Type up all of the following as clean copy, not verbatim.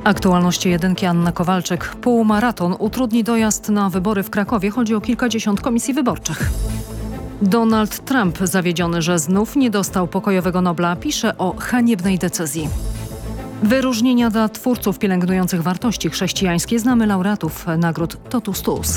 Aktualności jedynki, Anna Kowalczyk. Półmaraton utrudni dojazd na wybory w Krakowie. Chodzi o kilkadziesiąt komisji wyborczych. Donald Trump, zawiedziony, że znów nie dostał pokojowego Nobla, pisze o haniebnej decyzji. Wyróżnienia dla twórców pielęgnujących wartości chrześcijańskie. Znamy laureatów nagród Totus Tuus.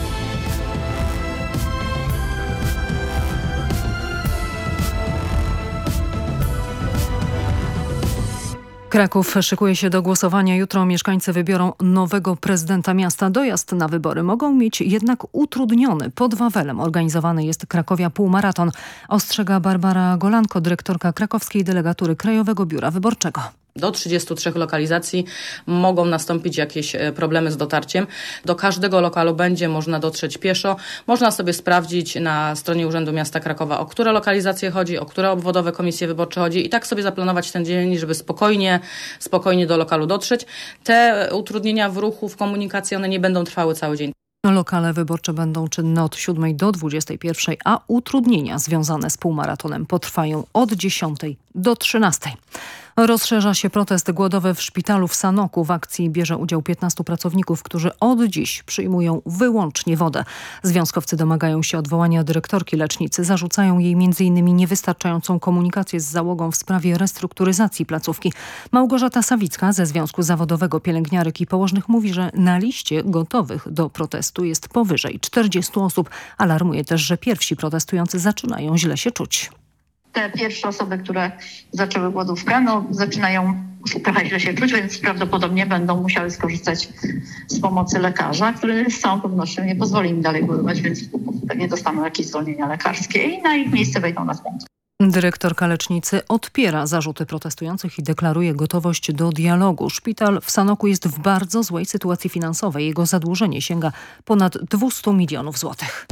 Kraków szykuje się do głosowania. Jutro mieszkańcy wybiorą nowego prezydenta miasta. Dojazd na wybory mogą mieć jednak utrudniony. Pod Wawelem organizowany jest Krakowia Półmaraton. Ostrzega Barbara Golanko, dyrektorka krakowskiej delegatury Krajowego Biura Wyborczego. Do 33 lokalizacji mogą nastąpić jakieś problemy z dotarciem. Do każdego lokalu będzie można dotrzeć pieszo. Można sobie sprawdzić na stronie Urzędu Miasta Krakowa, o które lokalizacje chodzi, o które obwodowe komisje wyborcze chodzi i tak sobie zaplanować ten dzień, żeby spokojnie do lokalu dotrzeć. Te utrudnienia w ruchu, w komunikacji, one nie będą trwały cały dzień. Lokale wyborcze będą czynne od 7 do 21, a utrudnienia związane z półmaratonem potrwają od 10 do 13. Rozszerza się protest głodowy w szpitalu w Sanoku. W akcji bierze udział 15 pracowników, którzy od dziś przyjmują wyłącznie wodę. Związkowcy domagają się odwołania dyrektorki lecznicy. Zarzucają jej m.in. niewystarczającą komunikację z załogą w sprawie restrukturyzacji placówki. Małgorzata Sawicka ze Związku Zawodowego Pielęgniarek i Położnych mówi, że na liście gotowych do protestu jest powyżej 40 osób. Alarmuje też, że pierwsi protestujący zaczynają źle się czuć. Te pierwsze osoby, które zaczęły głodówkę, zaczynają trochę źle się czuć, więc prawdopodobnie będą musiały skorzystać z pomocy lekarza, który z całą pewnością nie pozwoli im dalej głodować, więc pewnie dostaną jakieś zwolnienia lekarskie i na ich miejsce wejdą następcy. Dyrektorka lecznicy odpiera zarzuty protestujących i deklaruje gotowość do dialogu. Szpital w Sanoku jest w bardzo złej sytuacji finansowej. Jego zadłużenie sięga ponad 200 milionów złotych.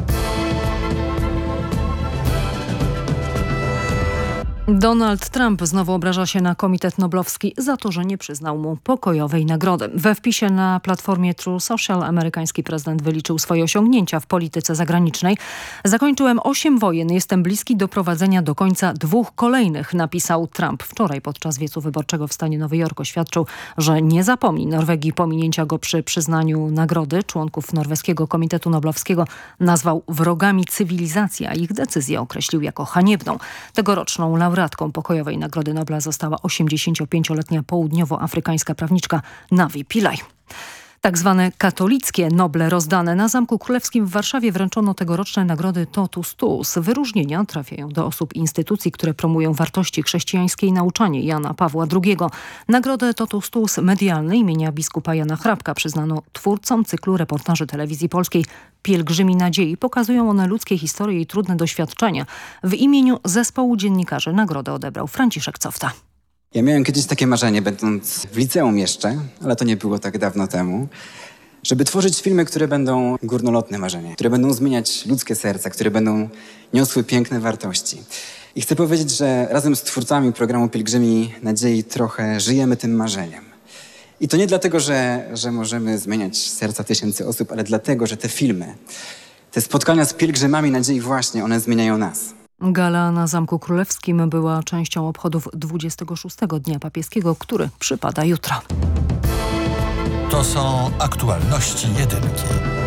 Donald Trump znowu obraża się na Komitet Noblowski za to, że nie przyznał mu pokojowej nagrody. We wpisie na platformie True Social amerykański prezydent wyliczył swoje osiągnięcia w polityce zagranicznej. Zakończyłem 8 wojen, jestem bliski doprowadzenia do końca 2 kolejnych, napisał Trump. Wczoraj podczas wiecu wyborczego w stanie Nowy Jork oświadczył, że nie zapomni Norwegii pominięcia go przy przyznaniu nagrody. Członków Norweskiego Komitetu Noblowskiego nazwał wrogami cywilizacji, a ich decyzję określił jako haniebną. Tegoroczną laureatką pokojowej Nagrody Nobla została 85-letnia południowoafrykańska prawniczka Navi Pillay. Tak zwane katolickie Noble rozdane na Zamku Królewskim w Warszawie wręczono tegoroczne nagrody Totus Tuus. Wyróżnienia trafiają do osób i instytucji, które promują wartości chrześcijańskie i nauczanie Jana Pawła II. Nagrodę Totus Tuus medialnej imienia biskupa Jana Hrabka przyznano twórcom cyklu reportaży Telewizji Polskiej Pielgrzymi Nadziei. Pokazują one ludzkie historie i trudne doświadczenia. W imieniu zespołu dziennikarzy nagrodę odebrał Franciszek Cofta. Ja miałem kiedyś takie marzenie, będąc w liceum jeszcze, ale to nie było tak dawno temu, żeby tworzyć filmy, które będą górnolotne marzenie, które będą zmieniać ludzkie serca, które będą niosły piękne wartości. I chcę powiedzieć, że razem z twórcami programu Pielgrzymi Nadziei trochę żyjemy tym marzeniem. I to nie dlatego, że możemy zmieniać serca tysięcy osób, ale dlatego, że te filmy, te spotkania z pielgrzymami nadziei właśnie, one zmieniają nas. Gala na Zamku Królewskim była częścią obchodów 26. Dnia Papieskiego, który przypada jutro. To są aktualności jedynki.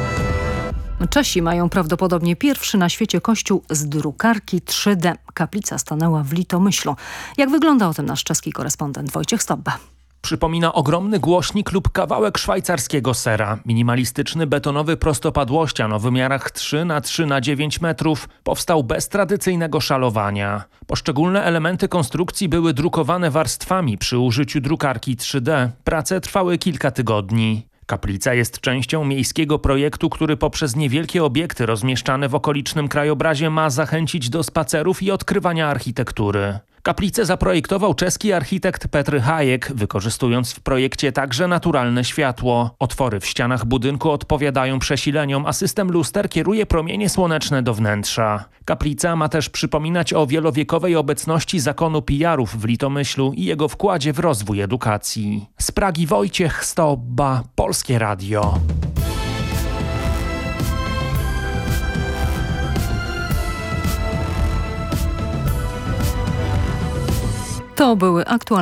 Czesi mają prawdopodobnie pierwszy na świecie kościół z drukarki 3D. Kaplica stanęła w Litomyślu. Jak wygląda o tym nasz czeski korespondent Wojciech Stobba. Przypomina ogromny głośnik lub kawałek szwajcarskiego sera. Minimalistyczny betonowy prostopadłościan o wymiarach 3x3x9 metrów powstał bez tradycyjnego szalowania. Poszczególne elementy konstrukcji były drukowane warstwami przy użyciu drukarki 3D. Prace trwały kilka tygodni. Kaplica jest częścią miejskiego projektu, który poprzez niewielkie obiekty rozmieszczane w okolicznym krajobrazie ma zachęcić do spacerów i odkrywania architektury. Kaplicę zaprojektował czeski architekt Petr Hajek, wykorzystując w projekcie także naturalne światło. Otwory w ścianach budynku odpowiadają przesileniom, a system luster kieruje promienie słoneczne do wnętrza. Kaplica ma też przypominać o wielowiekowej obecności zakonu Pijarów w Litomyślu i jego wkładzie w rozwój edukacji. Z Pragi Wojciech Stobba, Polskie Radio. To były aktualne